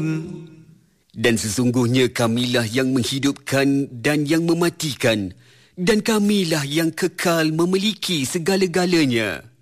Dan sesungguhnya Kamilah yang menghidupkan dan yang mematikan, dan Kamilah yang kekal memiliki segala-galanya.